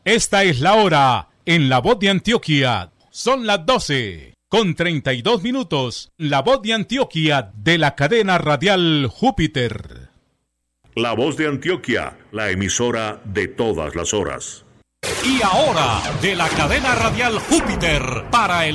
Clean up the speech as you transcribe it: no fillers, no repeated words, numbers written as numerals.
Esta es la hora en La Voz de Antioquia. Son las 12:32. La Voz de Antioquia de la cadena radial Júpiter. La Voz de Antioquia, la emisora de todas las horas. Y ahora, de la cadena radial Júpiter, para el